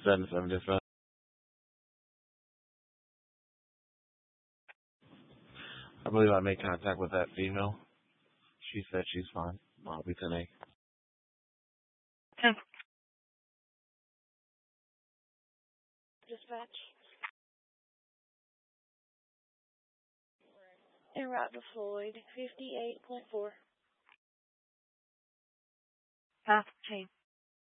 7-7 dispatch. I believe I made contact with that female. She said she's fine. I'll be 10-8. Dispatch. En route to Floyd, 58.4. Path change.